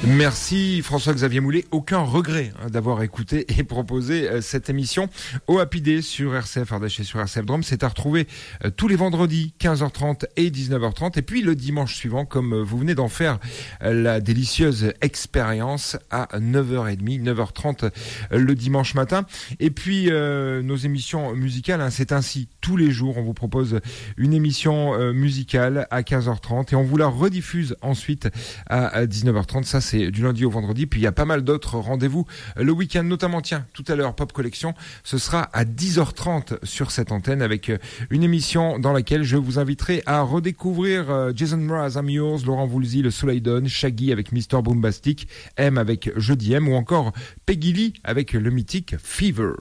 Merci François-Xavier Moulet. Aucun regret d'avoir écouté et proposé cette émission au Happy Day sur RCF Ardèche et sur RCF Drôme. C'est à retrouver tous les vendredis 15h30 et 19h30 et puis le dimanche suivant, comme vous venez d'en faire la délicieuse expérience à 9h30, 9h30 le dimanche matin. Et puis nos émissions musicales, c'est ainsi tous les jours. On vous propose une émission musicale à 15h30 et on vous la rediffuse ensuite à 19h30. Ça, c'est du lundi au vendredi. Puis il y a pas mal d'autres rendez-vous le week-end, notamment, tiens, tout à l'heure, Pop Collection. Ce sera à 10h30 sur cette antenne avec une émission dans laquelle je vous inviterai à redécouvrir Jason Mraz, I'm Yours, Laurent Voulzy, Le Soleil Donne, Shaggy avec Mr. Boombastic, M avec Jeudi M ou encore Peggy Lee avec le mythique Fever.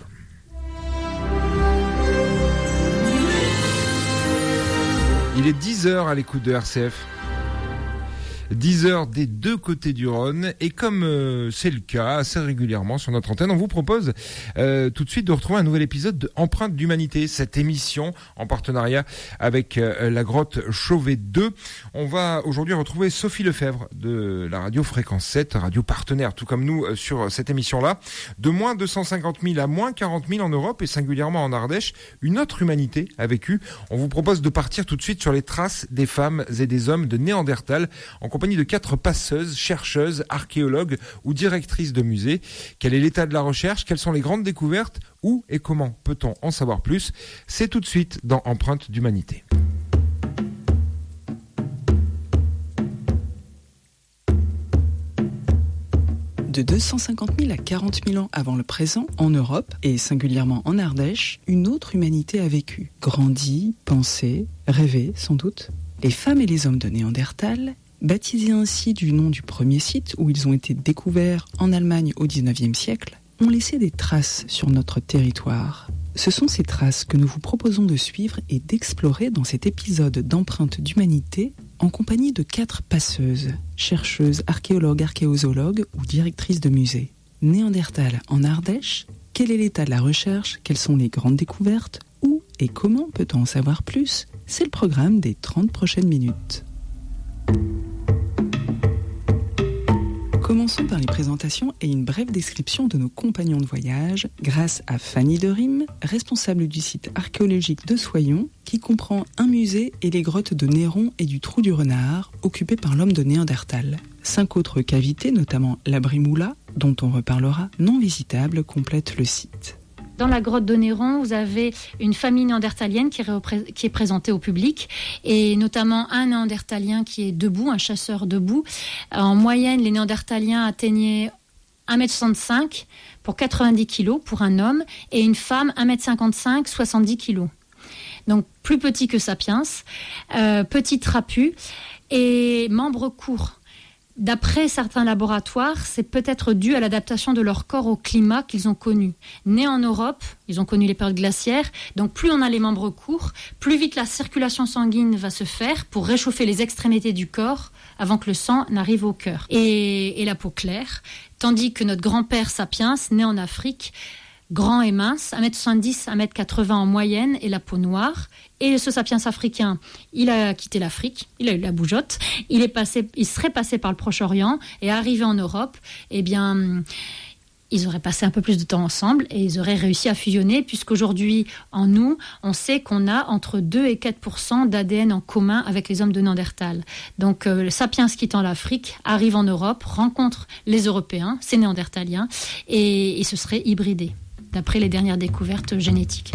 Il est 10h à l'écoute de RCF. 10h des deux côtés du Rhône et comme c'est le cas assez régulièrement sur notre antenne, on vous propose tout de suite de retrouver un nouvel épisode de Empreinte d'Humanité, cette émission en partenariat avec la grotte Chauvet 2. On va aujourd'hui retrouver Sophie Lefebvre de la radio Fréquence 7, radio partenaire tout comme nous sur cette émission-là. De moins 250 000 à moins 40 000 en Europe et singulièrement en Ardèche, une autre humanité a vécu. On vous propose de partir tout de suite sur les traces des femmes et des hommes de Néandertal en compagnie de 4 passeuses, chercheuses, archéologues ou directrices de musées. Quel est l'état de la recherche? Quelles sont les grandes découvertes? Où et comment peut-on en savoir plus? C'est tout de suite dans Empreinte d'Humanité. De 250 000 à 40 000 ans avant le présent, en Europe, et singulièrement en Ardèche, une autre humanité a vécu, grandi, pensé, rêvé sans doute. Les femmes et les hommes de Néandertal, baptisés ainsi du nom du premier site où ils ont été découverts en Allemagne au XIXe siècle, ont laissé des traces sur notre territoire. Ce sont ces traces que nous vous proposons de suivre et d'explorer dans cet épisode d'Empreinte d'Humanité en compagnie de 4 passeuses, chercheuses, archéologues, archéozoologues ou directrices de musées. Néandertal en Ardèche, quel est l'état de la recherche? Quelles sont les grandes découvertes? Où et comment peut-on en savoir plus? C'est le programme des 30 prochaines minutes. Commençons par les présentations et une brève description de nos compagnons de voyage grâce à Fanny Derim, responsable du site archéologique de Soyons, qui comprend un musée et les grottes de Néron et du Trou du Renard, occupées par l'homme de Néandertal. 5 autres cavités, notamment la Brimoula, dont on reparlera, non visitables, complètent le site. Dans la grotte de Néron, vous avez une famille néandertalienne qui est présentée au public, et notamment un néandertalien qui est debout, un chasseur debout. En moyenne, les néandertaliens atteignaient 1,65 m pour 90 kg pour un homme, et une femme 1,55 m, 70 kg. Donc plus petit que Sapiens, petit trapu et membres courts. D'après certains laboratoires, c'est peut-être dû à l'adaptation de leur corps au climat qu'ils ont connu. Nés en Europe, ils ont connu les périodes glaciaires, donc plus on a les membres courts, plus vite la circulation sanguine va se faire pour réchauffer les extrémités du corps avant que le sang n'arrive au cœur. Et la peau claire, tandis que notre grand-père Sapiens, né en Afrique, grand et mince, 1,70 m, 1,80 m en moyenne, et la peau noire. Et ce sapiens africain, il a quitté l'Afrique, il a eu la bougeotte, il serait passé par le Proche-Orient et arrivé en Europe, eh bien, ils auraient passé un peu plus de temps ensemble et ils auraient réussi à fusionner, puisqu'aujourd'hui, en nous, on sait qu'on a entre 2 et 4% d'ADN en commun avec les hommes de Néandertal. Donc, le sapiens quittant l'Afrique arrive en Europe, rencontre les Européens, ces Néandertaliens, et se serait hybridé, d'après les dernières découvertes génétiques.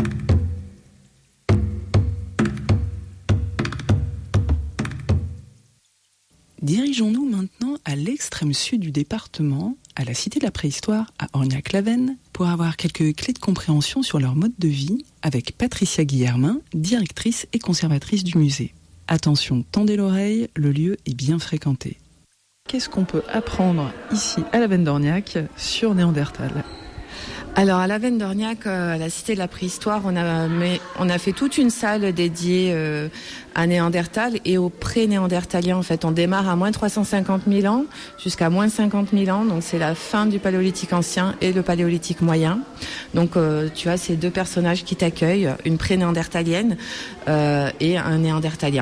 Dirigeons-nous maintenant à l'extrême sud du département, à la Cité de la Préhistoire, à Orniac-la-Veine, pour avoir quelques clés de compréhension sur leur mode de vie, avec Patricia Guillermin, directrice et conservatrice du musée. Attention, tendez l'oreille, le lieu est bien fréquenté. Qu'est-ce qu'on peut apprendre ici, à la Veine d'Orniac, sur Néandertal ? Alors à la Veine d'Orniac, à la Cité de la Préhistoire, on a fait toute une salle dédiée à Néandertal et aux pré-néandertaliens. En fait, on démarre à moins 350 000 ans jusqu'à moins 50 000 ans. Donc c'est la fin du Paléolithique ancien et le Paléolithique moyen. Donc tu as ces 2 personnages qui t'accueillent, une pré-néandertalienne et un néandertalien.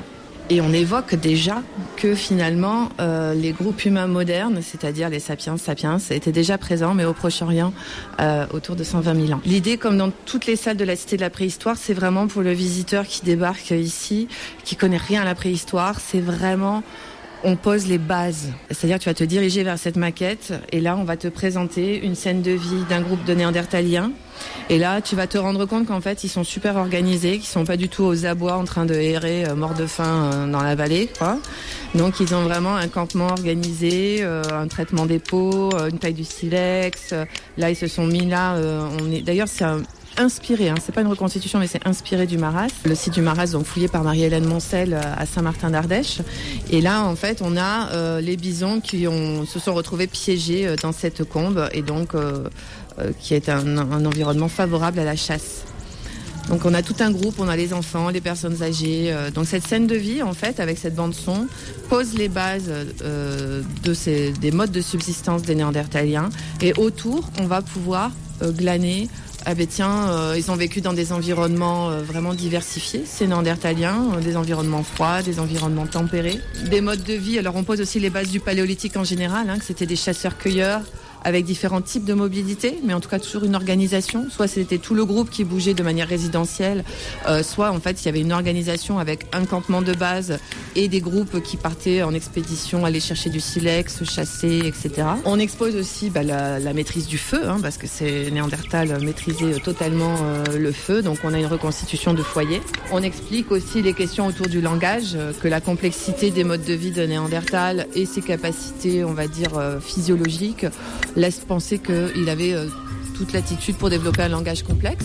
Et on évoque déjà que finalement les groupes humains modernes, c'est-à-dire les sapiens, étaient déjà présents, mais au Proche-Orient, autour de 120 000 ans. L'idée, comme dans toutes les salles de la Cité de la Préhistoire, c'est vraiment pour le visiteur qui débarque ici, qui connaît rien à la préhistoire, c'est vraiment... On pose les bases, c'est-à-dire tu vas te diriger vers cette maquette et là on va te présenter une scène de vie d'un groupe de Néandertaliens et là tu vas te rendre compte qu'en fait ils sont super organisés, qu'ils sont pas du tout aux abois en train de errer morts de faim dans la vallée, quoi. Donc ils ont vraiment un campement organisé, un traitement des peaux, une taille du silex. Là ils se sont mis là, d'ailleurs c'est inspiré, c'est pas une reconstitution mais c'est inspiré du Maras. Le site du Maras donc fouillé par Marie-Hélène Moncel à Saint-Martin d'Ardèche. Et là en fait on a les bisons qui se sont retrouvés piégés dans cette combe et donc qui est un environnement favorable à la chasse. Donc on a tout un groupe, on a les enfants, les personnes âgées. Donc cette scène de vie en fait avec cette bande son pose les bases des modes de subsistance des Néandertaliens et autour on va pouvoir glaner. Ah ben tiens, ils ont vécu dans des environnements vraiment diversifiés, ces Néandertaliens, des environnements froids, des environnements tempérés. Des modes de vie, alors on pose aussi les bases du paléolithique en général, que c'était des chasseurs-cueilleurs avec différents types de mobilité, mais en tout cas toujours une organisation. Soit c'était tout le groupe qui bougeait de manière résidentielle, soit en fait il y avait une organisation avec un campement de base et des groupes qui partaient en expédition, aller chercher du silex, chasser, etc. On expose aussi la maîtrise du feu, parce que ces Néandertals maîtrisaient totalement le feu, donc on a une reconstitution de foyer. On explique aussi les questions autour du langage, que la complexité des modes de vie de Néandertal et ses capacités, on va dire, physiologiques, laisse penser qu'il avait toute l'attitude pour développer un langage complexe.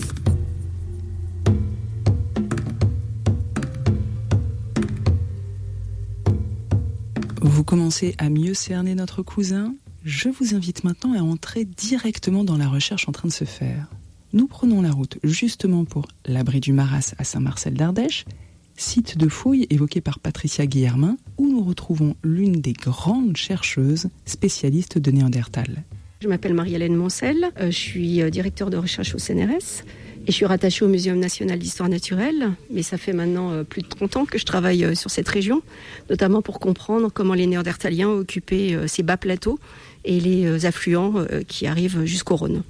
Vous commencez à mieux cerner notre cousin ? Je vous invite maintenant à entrer directement dans la recherche en train de se faire. Nous prenons la route justement pour l'abri du Maras à Saint-Marcel d'Ardèche, site de fouille évoqué par Patricia Guillermin, où nous retrouvons l'une des grandes chercheuses spécialistes de Néandertal. Je m'appelle Marie-Hélène Moncel, je suis directeur de recherche au CNRS et je suis rattachée au Muséum national d'histoire naturelle, mais ça fait maintenant plus de 30 ans que je travaille sur cette région, notamment pour comprendre comment les Néandertaliens occupaient ces bas plateaux et les affluents qui arrivent jusqu'au Rhône.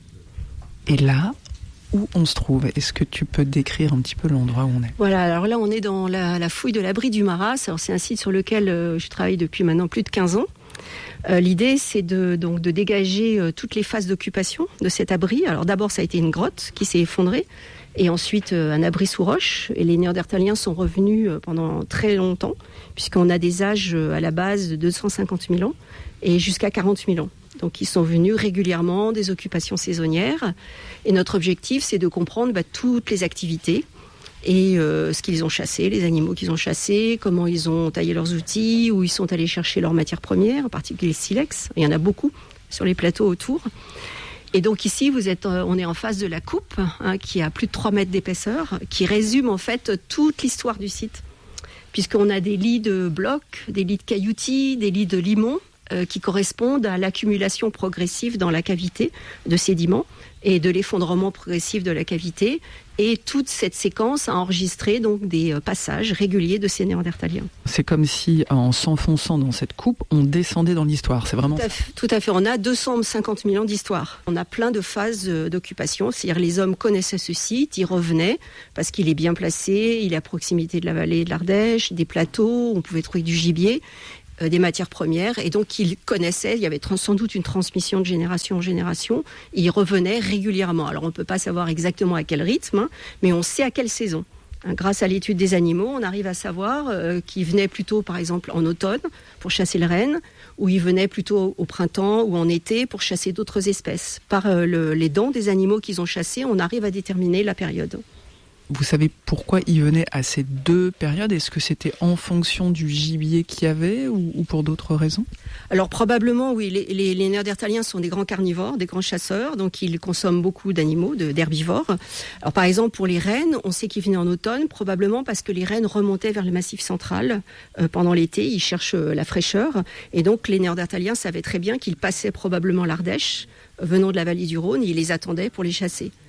Et là, où on se trouve ? Est-ce que tu peux décrire un petit peu l'endroit où on est ? Voilà, alors là on est dans la fouille de l'abri du Maras. Alors c'est un site sur lequel je travaille depuis maintenant plus de 15 ans. L'idée, c'est de dégager toutes les phases d'occupation de cet abri. Alors d'abord, ça a été une grotte qui s'est effondrée, et ensuite un abri sous roche. Et les Néandertaliens sont revenus pendant très longtemps, puisqu'on a des âges à la base de 250 000 ans et jusqu'à 40 000 ans. Donc ils sont venus régulièrement, des occupations saisonnières. Et notre objectif, c'est de comprendre toutes les activités et ce qu'ils ont chassé, les animaux qu'ils ont chassés, comment ils ont taillé leurs outils, où ils sont allés chercher leurs matières premières, en particulier le silex. Il y en a beaucoup sur les plateaux autour. Et donc ici, on est en face de la coupe, qui a plus de 3 mètres d'épaisseur, qui résume en fait toute l'histoire du site. Puisqu'on a des lits de blocs, des lits de cailloutis, des lits de limon, qui correspondent à l'accumulation progressive dans la cavité de sédiments et de l'effondrement progressif de la cavité. Et toute cette séquence a enregistré donc des passages réguliers de ces Néandertaliens. C'est comme si, en s'enfonçant dans cette coupe, on descendait dans l'histoire. C'est vraiment tout à fait. On a 250 000 ans d'histoire. On a plein de phases d'occupation. C'est-à-dire les hommes connaissaient ce site, ils revenaient parce qu'il est bien placé, il est à proximité de la vallée de l'Ardèche, des plateaux, on pouvait trouver du gibier, des matières premières, et donc ils connaissaient, il y avait sans doute une transmission de génération en génération, ils revenaient régulièrement. Alors on ne peut pas savoir exactement à quel rythme, mais on sait à quelle saison. Grâce à l'étude des animaux, on arrive à savoir qu'ils venaient plutôt, par exemple, en automne pour chasser le renne, ou ils venaient plutôt au printemps ou en été pour chasser d'autres espèces. Par les dents des animaux qu'ils ont chassés, on arrive à déterminer la période. Vous savez pourquoi ils venaient à ces deux périodes ? Est-ce que c'était en fonction du gibier qu'il y avait ou pour d'autres raisons ? Alors probablement, oui. Les Néandertaliens sont des grands carnivores, des grands chasseurs, donc ils consomment beaucoup d'animaux, d'herbivores. Alors par exemple, pour les rennes, on sait qu'ils venaient en automne, probablement parce que les rennes remontaient vers le Massif central pendant l'été, ils cherchent la fraîcheur. Et donc les Néandertaliens savaient très bien qu'ils passaient probablement l'Ardèche, venant de la vallée du Rhône, et ils les attendaient pour les chasser.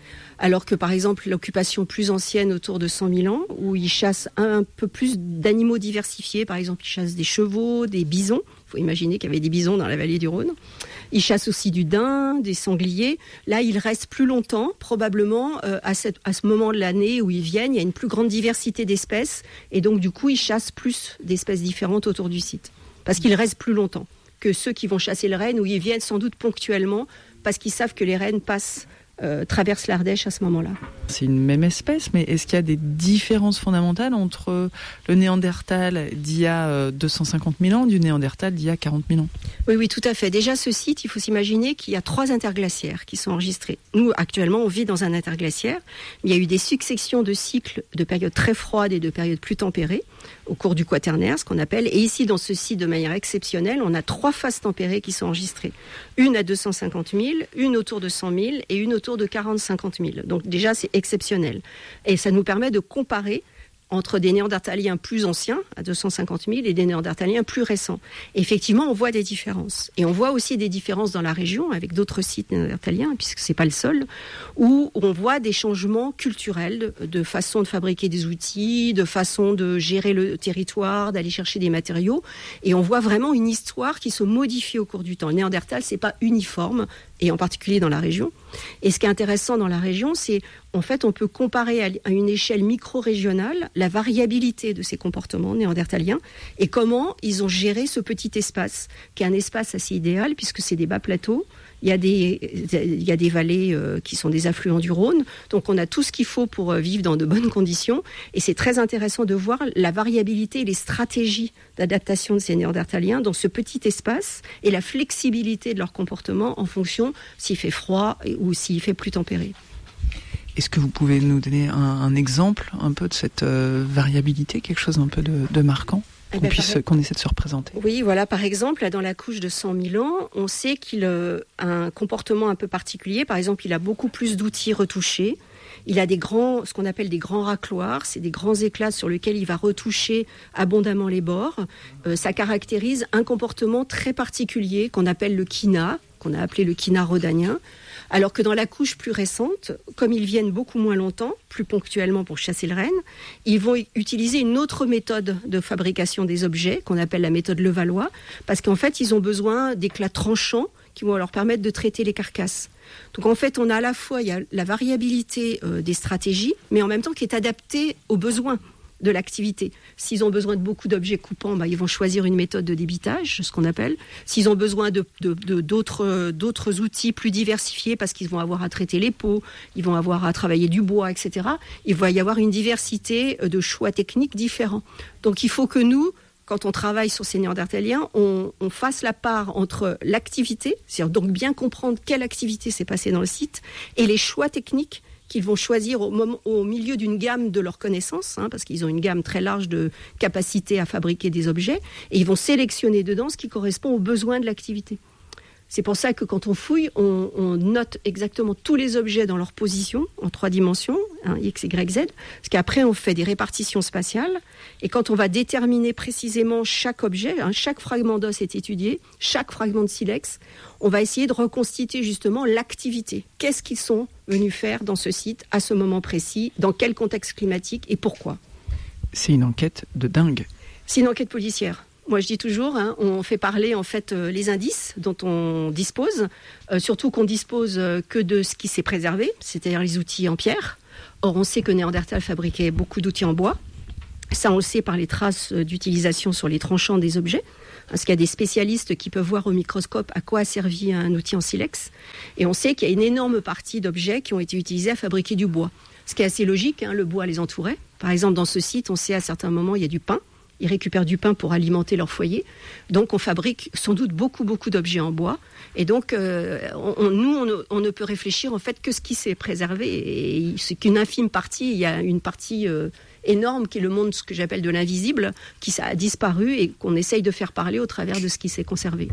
Alors que par exemple l'occupation plus ancienne autour de 100 000 ans, où ils chassent un peu plus d'animaux diversifiés, par exemple ils chassent des chevaux, des bisons, il faut imaginer qu'il y avait des bisons dans la vallée du Rhône, ils chassent aussi du daim, des sangliers, là ils restent plus longtemps, probablement à ce moment de l'année où ils viennent, il y a une plus grande diversité d'espèces, et donc du coup ils chassent plus d'espèces différentes autour du site, parce qu'ils restent plus longtemps que ceux qui vont chasser le renne, où ils viennent sans doute ponctuellement, parce qu'ils savent que les rennes traversent l'Ardèche à ce moment-là. C'est une même espèce, mais est-ce qu'il y a des différences fondamentales entre le Néandertal d'il y a 250 000 ans et du Néandertal d'il y a 40 000 ans ? Oui, tout à fait. Déjà, ce site, il faut s'imaginer qu'il y a 3 interglaciaires qui sont enregistrés. Nous, actuellement, on vit dans un interglaciaire. Il y a eu des successions de cycles de périodes très froides et de périodes plus tempérées au cours du Quaternaire, ce qu'on appelle. Et ici, dans ce site, de manière exceptionnelle, on a 3 phases tempérées qui sont enregistrées. Une à 250 000, une autour de 100 000 et une autour de 40-50 000. Donc déjà, c'est exceptionnel. Et ça nous permet de comparer entre des Néandertaliens plus anciens, à 250 000, et des Néandertaliens plus récents. Et effectivement, on voit des différences. Et on voit aussi des différences dans la région, avec d'autres sites néandertaliens, puisque c'est pas le seul, où on voit des changements culturels, de façon de fabriquer des outils, de façon de gérer le territoire, d'aller chercher des matériaux. Et on voit vraiment une histoire qui se modifie au cours du temps. Le Néandertal, c'est pas uniforme, et en particulier dans la région. Et ce qui est intéressant dans la région, c'est en fait on peut comparer à une échelle micro-régionale la variabilité de ces comportements néandertaliens et comment ils ont géré ce petit espace, qui est un espace assez idéal puisque c'est des bas plateaux. Il y a des vallées qui sont des affluents du Rhône. Donc on a tout ce qu'il faut pour vivre dans de bonnes conditions. Et c'est très intéressant de voir la variabilité et les stratégies d'adaptation de ces Néandertaliens dans ce petit espace et la flexibilité de leur comportement en fonction s'il fait froid ou s'il fait plus tempéré. Est-ce que vous pouvez nous donner un exemple un peu de cette variabilité, quelque chose un peu de marquant ? Qu'on essaie de se représenter. Oui, voilà, par exemple, dans la couche de 100 000 ans, on sait qu'il a un comportement un peu particulier. Par exemple, il a beaucoup plus d'outils retouchés. Il a ce qu'on appelle des grands racloirs. C'est des grands éclats sur lesquels il va retoucher abondamment les bords. Ça caractérise un comportement très particulier qu'on appelle le quina, qu'on a appelé le quina rhodanien. Alors que dans la couche plus récente, comme ils viennent beaucoup moins longtemps, plus ponctuellement pour chasser le renne, ils vont utiliser une autre méthode de fabrication des objets, qu'on appelle la méthode Levallois, parce qu'en fait, ils ont besoin d'éclats tranchants qui vont leur permettre de traiter les carcasses. Donc en fait, on a à la fois il y a la variabilité des stratégies, mais en même temps qui est adaptée aux besoins de l'activité. S'ils ont besoin de beaucoup d'objets coupants, ils vont choisir une méthode de débitage, ce qu'on appelle. S'ils ont besoin d'autres outils plus diversifiés, parce qu'ils vont avoir à traiter les peaux, ils vont avoir à travailler du bois, etc., il va y avoir une diversité de choix techniques différents. Donc il faut que nous, quand on travaille sur ces Néandertaliens, on fasse la part entre l'activité, c'est-à-dire donc bien comprendre quelle activité s'est passée dans le site, et les choix techniques qu'ils vont choisir au milieu d'une gamme de leurs connaissances, parce qu'ils ont une gamme très large de capacités à fabriquer des objets, et ils vont sélectionner dedans ce qui correspond aux besoins de l'activité. C'est pour ça que quand on fouille, on note exactement tous les objets dans leur position, en 3 dimensions, X, Y, Z, parce qu'après on fait des répartitions spatiales, et quand on va déterminer précisément chaque objet, chaque fragment d'os est étudié, chaque fragment de silex, on va essayer de reconstituer justement l'activité. Qu'est-ce qu'ils sont venus faire dans ce site, à ce moment précis, dans quel contexte climatique et pourquoi ? C'est une enquête de dingue. C'est une enquête policière. Moi, je dis toujours, on fait parler en fait les indices dont on dispose, surtout qu'on dispose que de ce qui s'est préservé, c'est-à-dire les outils en pierre. Or, on sait que Néandertal fabriquait beaucoup d'outils en bois. Ça, on le sait par les traces d'utilisation sur les tranchants des objets. Parce qu'il y a des spécialistes qui peuvent voir au microscope à quoi a servi un outil en silex. Et on sait qu'il y a une énorme partie d'objets qui ont été utilisés à fabriquer du bois. Ce qui est assez logique, le bois les entourait. Par exemple, dans ce site, on sait à certains moments, il y a du pain. Ils récupèrent du pain pour alimenter leur foyer. Donc, on fabrique sans doute beaucoup d'objets en bois. Et donc, on ne peut réfléchir en fait que ce qui s'est préservé. Et c'est qu'une infime partie. Il y a une partie énorme qui est le monde, ce que j'appelle de l'invisible, qui a disparu et qu'on essaye de faire parler au travers de ce qui s'est conservé.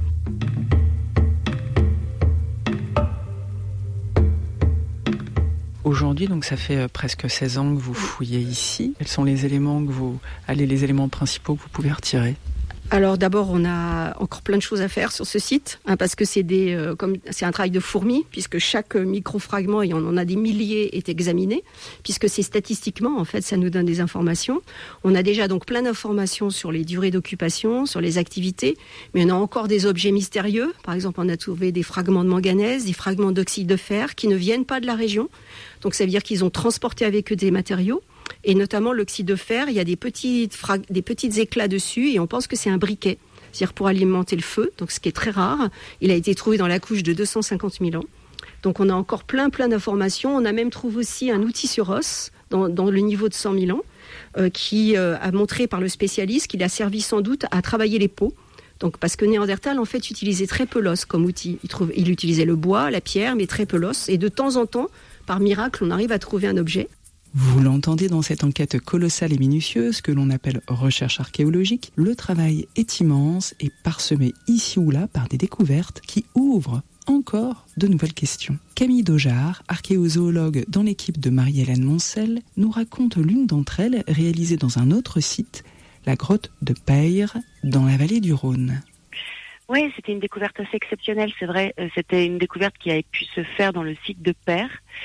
Aujourd'hui, donc ça fait presque 16 ans que vous fouillez ici. Quels sont les éléments principaux que vous pouvez retirer ? Alors d'abord, on a encore plein de choses à faire sur ce site, parce que c'est un travail de fourmi, puisque chaque microfragment, et on en a des milliers, est examiné, puisque c'est statistiquement, en fait, ça nous donne des informations. On a déjà donc plein d'informations sur les durées d'occupation, sur les activités, mais on a encore des objets mystérieux. Par exemple, on a trouvé des fragments de manganèse, des fragments d'oxyde de fer qui ne viennent pas de la région. Donc ça veut dire qu'ils ont transporté avec eux des matériaux. Et notamment l'oxyde de fer, il y a des petits éclats dessus et on pense que c'est un briquet, c'est-à-dire pour alimenter le feu, donc ce qui est très rare. Il a été trouvé dans la couche de 250 000 ans. Donc on a encore plein d'informations. On a même trouvé aussi un outil sur os dans le niveau de 100 000 ans qui a montré par le spécialiste qu'il a servi sans doute à travailler les peaux. Donc, parce que Néandertal, en fait, utilisait très peu l'os comme outil. Il utilisait le bois, la pierre, mais très peu l'os. Et de temps en temps, par miracle, on arrive à trouver un objet. Vous l'entendez dans cette enquête colossale et minutieuse que l'on appelle recherche archéologique, le travail est immense et parsemé ici ou là par des découvertes qui ouvrent encore de nouvelles questions. Camille Daugeard, archéozoologue dans l'équipe de Marie-Hélène Moncel, nous raconte l'une d'entre elles réalisée dans un autre site, la grotte de Peyre, dans la vallée du Rhône. Oui, c'était une découverte assez exceptionnelle, c'est vrai. C'était une découverte qui avait pu se faire dans le site de Peyre,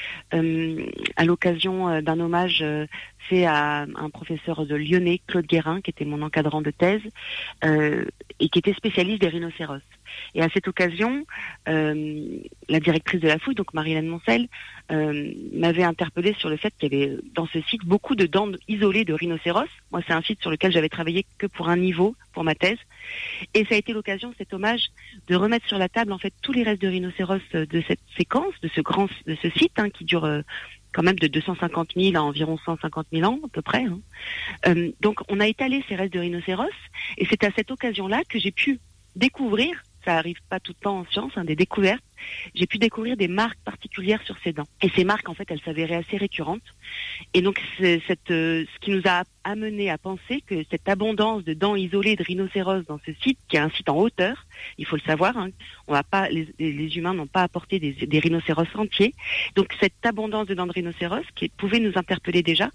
à l'occasion d'un hommage fait à un professeur de Lyonnais, Claude Guérin, qui était mon encadrant de thèse, et qui était spécialiste des rhinocéros. Et à cette occasion, la directrice de la fouille, donc Marie-Hélène Moncel, m'avait interpellée sur le fait qu'il y avait dans ce site beaucoup de dents isolées de rhinocéros. Moi, c'est un site sur lequel j'avais travaillé que pour un niveau, pour ma thèse. Et ça a été l'occasion, cet hommage, de remettre sur la table en fait tous les restes de rhinocéros de cette séquence, de ce site qui dure quand même de 250 000 à environ 150 000 ans à peu près. Donc on a étalé ces restes de rhinocéros et c'est à cette occasion-là que j'ai pu découvrir, ça arrive pas tout le temps en science, des découvertes, j'ai pu découvrir des marques particulières sur ces dents. Et ces marques, en fait, elles s'avéraient assez récurrentes. Et donc, c'est ce qui nous a amené à penser que cette abondance de dents isolées de rhinocéros dans ce site, qui est un site en hauteur, il faut le savoir, on va pas, les humains n'ont pas apporté des rhinocéros entiers. Donc, cette abondance de dents de rhinocéros qui pouvait nous interpeller déjà,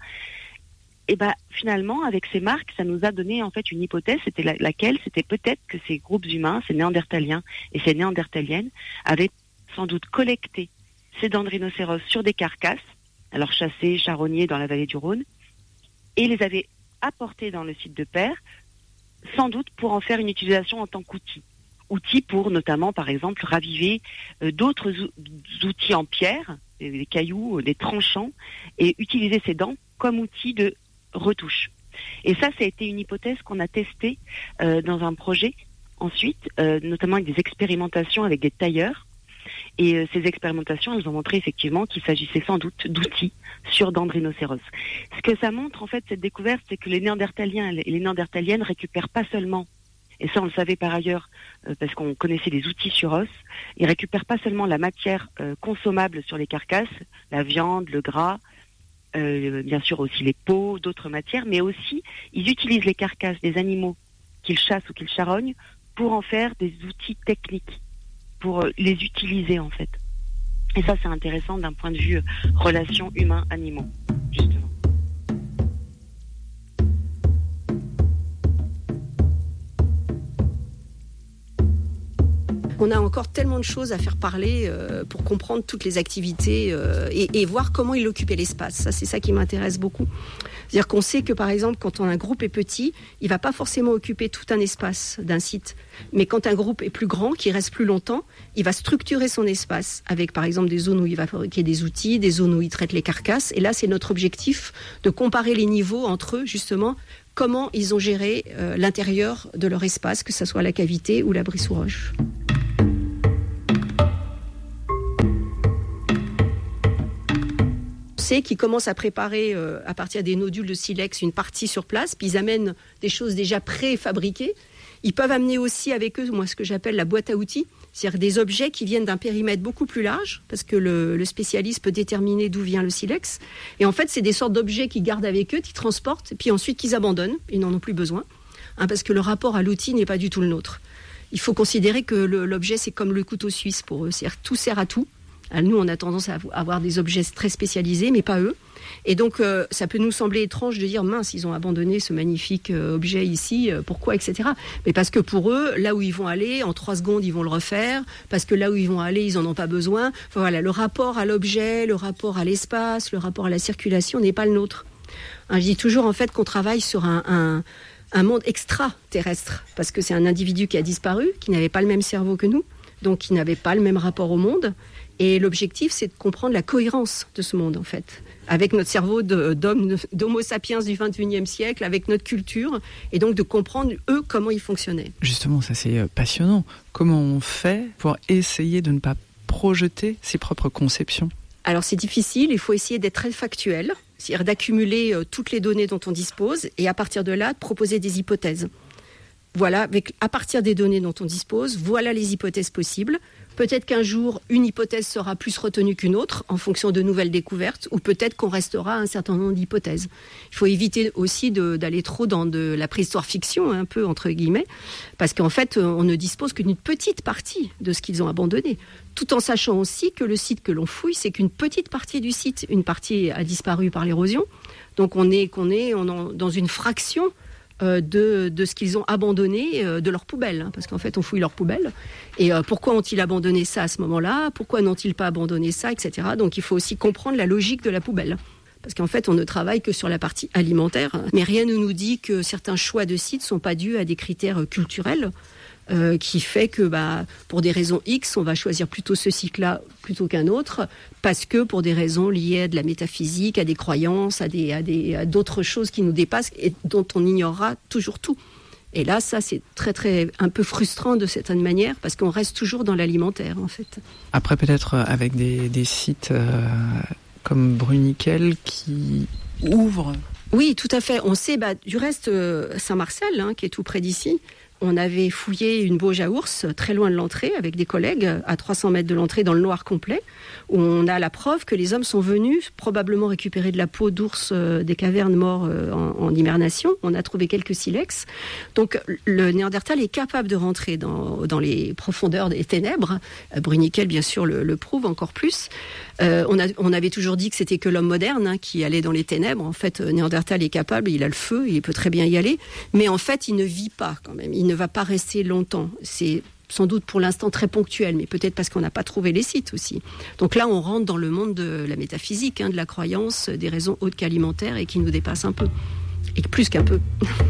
et finalement, avec ces marques, ça nous a donné en fait une hypothèse, c'était laquelle, c'était peut-être que ces groupes humains, ces néandertaliens et ces néandertaliennes, avaient sans doute collecté ces dents de rhinocéros sur des carcasses, alors chassées, charognées dans la vallée du Rhône, et les avaient apportées dans le site de Peyre, sans doute pour en faire une utilisation en tant qu'outil. Outil pour notamment, par exemple, raviver d'autres outils en pierre, des cailloux, des tranchants, et utiliser ces dents comme outil de retouche. Et ça a été une hypothèse qu'on a testée dans un projet ensuite, notamment avec des expérimentations avec des tailleurs. Et ces expérimentations, elles ont montré effectivement qu'il s'agissait sans doute d'outils sur dents de rhinocéros. Ce que ça montre, en fait, cette découverte, c'est que les néandertaliens et les néandertaliennes récupèrent pas seulement, et ça on le savait par ailleurs, parce qu'on connaissait des outils sur os, ils récupèrent pas seulement la matière consommable sur les carcasses, la viande, le gras, bien sûr aussi les peaux, d'autres matières, mais aussi ils utilisent les carcasses des animaux qu'ils chassent ou qu'ils charognent pour en faire des outils techniques, pour les utiliser en fait. Et ça c'est intéressant d'un point de vue relation humain-animaux, justement. On a encore tellement de choses à faire parler pour comprendre toutes les activités et voir comment il occupait l'espace. Ça, c'est ça qui m'intéresse beaucoup. C'est-à-dire qu'on sait que, par exemple, quand un groupe est petit, il ne va pas forcément occuper tout un espace d'un site. Mais quand un groupe est plus grand, qui reste plus longtemps, il va structurer son espace avec, par exemple, des zones où il va fabriquer des outils, des zones où il traite les carcasses. Et là, c'est notre objectif de comparer les niveaux entre eux, justement, comment ils ont géré l'intérieur de leur espace, que ce soit la cavité ou l'abri sous roche. Qui commencent à préparer à partir des nodules de silex une partie sur place, puis ils amènent des choses déjà préfabriquées. Ils peuvent amener aussi avec eux, moi, ce que j'appelle la boîte à outils, c'est-à-dire des objets qui viennent d'un périmètre beaucoup plus large, parce que le spécialiste peut déterminer d'où vient le silex. Et en fait, c'est des sortes d'objets qu'ils gardent avec eux, qu'ils transportent, et puis ensuite qu'ils abandonnent, ils n'en ont plus besoin, parce que le rapport à l'outil n'est pas du tout le nôtre. Il faut considérer que l'objet, c'est comme le couteau suisse pour eux, c'est-à-dire tout sert à tout. Nous, on a tendance à avoir des objets très spécialisés, mais pas eux. Et donc, ça peut nous sembler étrange de dire, mince, ils ont abandonné ce magnifique objet ici, pourquoi, etc. Mais parce que pour eux, là où ils vont aller, en 3 secondes, ils vont le refaire, parce que là où ils vont aller, ils n'en ont pas besoin. Enfin, voilà, le rapport à l'objet, le rapport à l'espace, le rapport à la circulation n'est pas le nôtre. Je dis toujours, en fait, qu'on travaille sur un monde extraterrestre, parce que c'est un individu qui a disparu, qui n'avait pas le même cerveau que nous, donc qui n'avait pas le même rapport au monde. Et l'objectif, c'est de comprendre la cohérence de ce monde, en fait, avec notre cerveau d'homo sapiens du 21e siècle, avec notre culture, et donc de comprendre, eux, comment ils fonctionnaient. Justement, ça c'est passionnant. Comment on fait pour essayer de ne pas projeter ses propres conceptions ? Alors c'est difficile, il faut essayer d'être très factuel, c'est-à-dire d'accumuler toutes les données dont on dispose, et à partir de là, de proposer des hypothèses. Voilà, à partir des données dont on dispose, voilà les hypothèses possibles. Peut-être qu'un jour, une hypothèse sera plus retenue qu'une autre en fonction de nouvelles découvertes, ou peut-être qu'on restera à un certain nombre d'hypothèses. Il faut éviter aussi d'aller trop dans de la préhistoire fiction, un peu entre guillemets, parce qu'en fait, on ne dispose qu'une petite partie de ce qu'ils ont abandonné, tout en sachant aussi que le site que l'on fouille, c'est qu'une petite partie du site. Une partie a disparu par l'érosion, donc on est dans une fraction de ce qu'ils ont abandonné de leurs poubelles, parce qu'en fait on fouille leurs poubelles, et pourquoi ont-ils abandonné ça à ce moment-là, pourquoi n'ont-ils pas abandonné ça, etc. Donc il faut aussi comprendre la logique de la poubelle, parce qu'en fait on ne travaille que sur la partie alimentaire, mais rien ne nous dit que certains choix de sites ne sont pas dus à des critères culturels, qui fait que pour des raisons X, on va choisir plutôt ce site-là plutôt qu'un autre, parce que pour des raisons liées à de la métaphysique, à des croyances, à d'autres choses qui nous dépassent et dont on ignorera toujours tout. Et là, ça, c'est très, très, un peu frustrant de certaine manière, parce qu'on reste toujours dans l'alimentaire, en fait. Après, peut-être avec des sites comme Bruniquel qui ouvrent. Oui, tout à fait. On sait, du reste, Saint-Marcel, qui est tout près d'ici, on avait fouillé une bauge à ours très loin de l'entrée avec des collègues à 300 mètres de l'entrée dans le noir complet, où on a la preuve que les hommes sont venus probablement récupérer de la peau d'ours des cavernes morts en hibernation. On a trouvé quelques silex. Donc le Néandertal est capable de rentrer dans les profondeurs des ténèbres. Bruniquel, bien sûr, le prouve encore plus. On avait toujours dit que c'était que l'homme moderne qui allait dans les ténèbres. En fait, Néandertal est capable, il a le feu, il peut très bien y aller. Mais en fait, il ne vit pas quand même. Il ne va pas rester longtemps. C'est sans doute pour l'instant très ponctuel, mais peut-être parce qu'on n'a pas trouvé les sites aussi. Donc là, on rentre dans le monde de la métaphysique, de la croyance, des raisons autres qu'alimentaires et qui nous dépassent un peu. Et plus qu'un peu.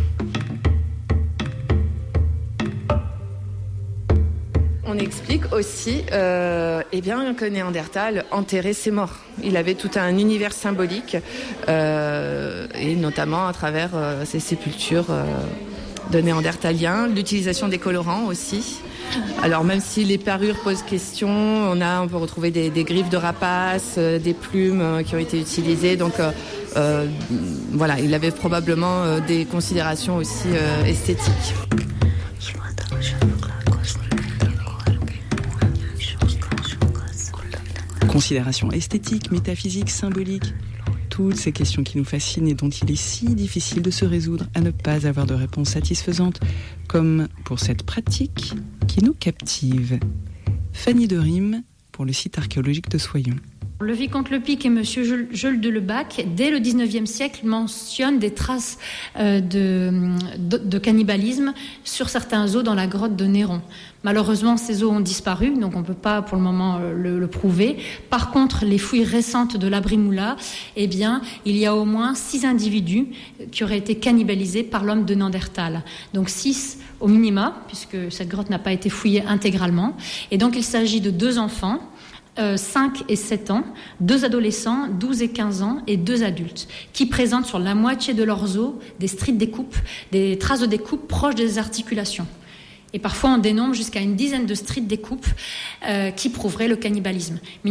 On explique aussi que Néandertal enterrait ses morts. Il avait tout un univers symbolique, et notamment à travers ces sépultures de Néandertaliens, l'utilisation des colorants aussi. Alors même si les parures posent question, on peut retrouver des griffes de rapaces, des plumes qui ont été utilisées. Donc voilà, il avait probablement des considérations aussi esthétiques. Considérations esthétiques, métaphysiques, symboliques. Toutes ces questions qui nous fascinent et dont il est si difficile de se résoudre à ne pas avoir de réponse satisfaisante, comme pour cette pratique qui nous captive. Fanny de Rime pour le site archéologique de Soyons. Le vicomte Lepic et monsieur Jules de Lebac, dès le 19e siècle, mentionnent des traces de cannibalisme sur certains os dans la grotte de Néron. Malheureusement, ces os ont disparu, donc on ne peut pas pour le moment le prouver. Par contre, les fouilles récentes de l'Abri Moula, il y a au moins 6 individus qui auraient été cannibalisés par l'homme de Néandertal. Donc 6 au minima, puisque cette grotte n'a pas été fouillée intégralement. Et donc il s'agit de 2 enfants, 5 et 7 ans, 2 adolescents, 12 et 15 ans et 2 adultes, qui présentent sur la moitié de leurs os des stries de découpe, des traces de découpe proches des articulations. Et parfois on dénombre jusqu'à une dizaine de stries de découpe qui prouveraient le cannibalisme.